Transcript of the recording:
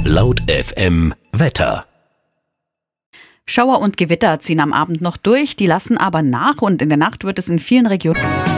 Laut FM Wetter. Schauer und Gewitter ziehen am Abend noch durch, die lassen aber nach und in der Nacht wird es in vielen Regionen